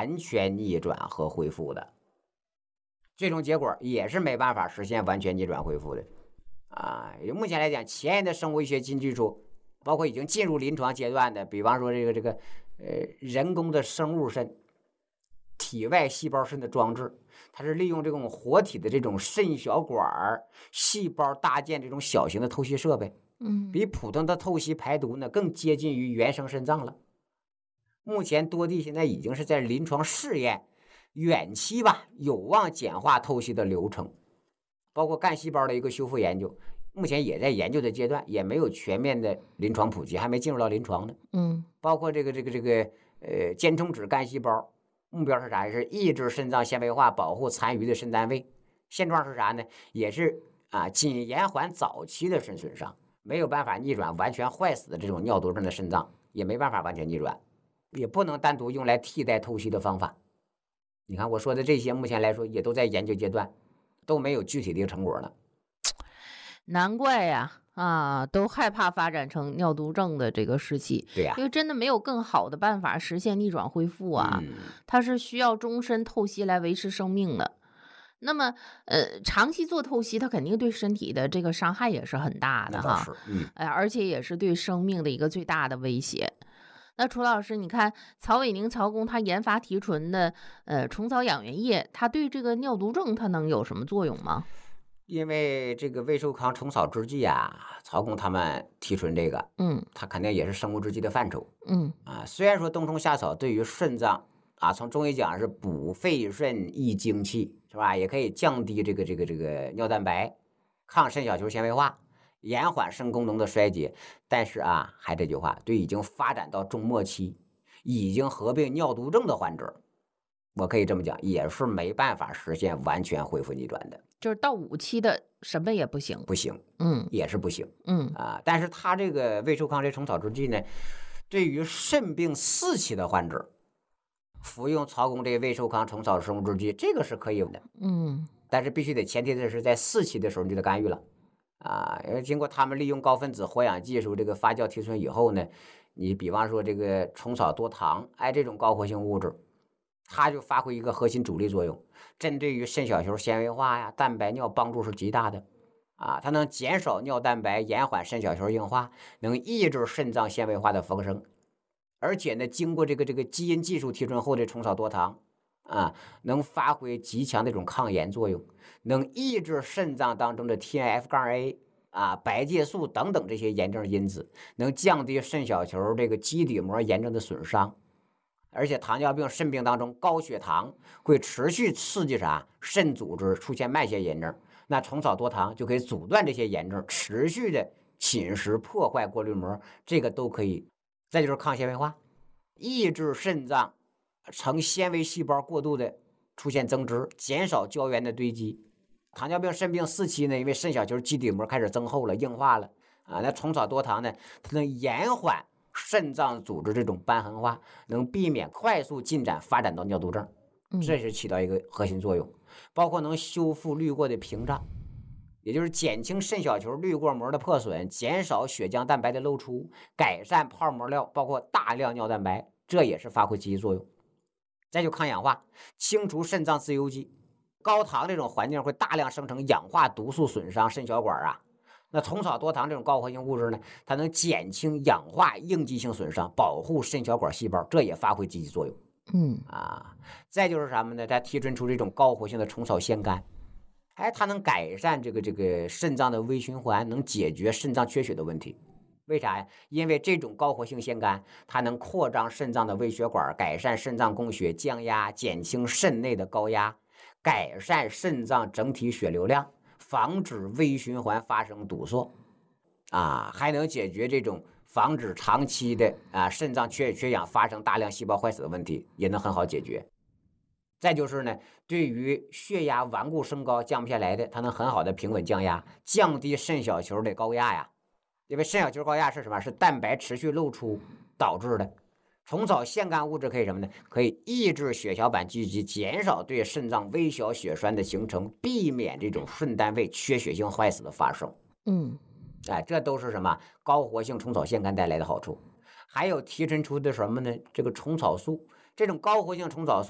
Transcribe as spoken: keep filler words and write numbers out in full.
完全逆转和恢复的。最终结果也是没办法实现完全逆转恢复的啊。目前来讲，前沿的生物医学新技术，包括已经进入临床阶段的，比方说这个这个呃人工的生物肾、体外细胞肾的装置，它是利用这种活体的这种肾小管细胞搭建这种小型的透析设备， 嗯， 比普通的透析排毒呢更接近于原生肾脏了。目前多地现在已经是在临床试验，远期吧有望简化透析的流程，包括干细胞的一个修复研究，目前也在研究的阶段，也没有全面的临床普及，还没进入到临床呢。 嗯， 包括这个这个这个呃间充质干细胞，目标是啥？是抑制肾脏纤维化，保护残余的肾单位。现状是啥呢？也是啊，仅延缓早期的肾损伤，没有办法逆转完全坏死的这种尿毒症的肾脏，也没办法完全逆转，也不能单独用来替代透析的方法。你看我说的这些，目前来说也都在研究阶段，都没有具体的成果呢。 难怪呀，啊，都害怕发展成尿毒症的这个时期。 对呀、 因为真的没有更好的办法实现逆转恢复啊， 嗯， 它是需要终身透析来维持生命的。那么，呃，长期做透析，它肯定对身体的这个伤害也是很大的哈， 那倒是，嗯， 哎，而且也是对生命的一个最大的威胁。那楚老师，你看曹伟宁曹工他研发提纯的呃虫草养元液，它对这个尿毒症它能有什么作用吗？ 因为这个魏寿康虫草制剂啊，曹工他们提纯这个， 嗯它肯定也是生物制剂的范畴嗯啊。虽然说冬虫夏草对于肾脏啊，从中医讲是补肺肾益精气，是吧？也可以降低这个这个这个尿蛋白，抗肾小球纤维化，延缓肾功能的衰竭。但是啊，还这句话，对已经发展到中末期，已经合并尿毒症的患者，我可以这么讲，也是没办法实现完全恢复逆转的， 就是到五期的什么也不行。 不行， 嗯也是不行嗯啊。但是它这个魏寿康这虫草制剂呢，对于肾病四期的患者，服用曹公这个魏寿康虫草生物制剂，这个是可以的， 嗯但是必须得前提的是在四期的时候你就得干预了啊。因为经过他们利用高分子活氧技术这个发酵提纯以后呢，你比方说这个虫草多糖，哎，这种高活性物质，它就发挥一个核心主力作用，针对于肾小球纤维化呀、蛋白尿帮助是极大的啊。它能减少尿蛋白，延缓肾小球硬化，能抑制肾脏纤维化的增生。而且呢，经过这个这个基因技术提纯后的虫草多糖啊，能发挥极强的这种抗炎作用，能抑制肾脏当中的 T N F 杠 A 啊、白介素等等这些炎症因子，能降低肾小球这个基底膜炎症的损伤。而且糖尿病、肾病当中，高血糖会持续刺激啥肾组织出现慢性炎症，那虫草多糖就可以阻断这些炎症持续的侵蚀破坏过滤膜，这个都可以。再就是抗纤维化，抑制肾脏成纤维细胞过度的出现增殖，减少胶原的堆积。糖尿病、肾病四期呢，因为肾小球基底膜开始增厚了、硬化了啊，那虫草多糖呢，它能延缓肾脏组织这种瘢痕化，能避免快速进展发展到尿毒症，这是起到一个核心作用。包括能修复滤过的屏障，也就是减轻肾小球滤过膜的破损，减少血浆蛋白的漏出，改善泡膜料，包括大量尿蛋白，这也是发挥积极作用。再就抗氧化，清除肾脏自由基。高糖这种环境会大量生成氧化毒素，损伤肾小管啊。那虫草多糖这种高活性物质呢，它能减轻氧化应激性损伤，保护肾小管细胞，这也发挥积极作用。 嗯啊，再就是什么呢？它提纯出这种高活性的虫草腺苷，哎，它能改善这个这个肾脏的微循环，能解决肾脏缺血的问题。为啥呀？因为这种高活性腺苷，它能扩张肾脏的微血管，改善肾脏供血，降压，减轻肾内的高压，改善肾脏整体血流量，防止微循环发生堵塞，啊，还能解决这种防止长期的啊肾脏缺血缺氧发生大量细胞坏死的问题，也能很好解决。再就是呢，对于血压顽固升高降不下来的，它能很好的平稳降压，降低肾小球的高压呀。因为肾小球高压是什么？是蛋白持续漏出导致的。虫草腺苷物质可以什么呢？可以抑制血小板聚集，减少对肾脏微小血栓的形成，避免这种肾单位缺血性坏死的发生。 嗯， 哎，这都是什么高活性虫草腺苷带来的好处。还有提纯出的什么呢？这个虫草素，这种高活性虫草素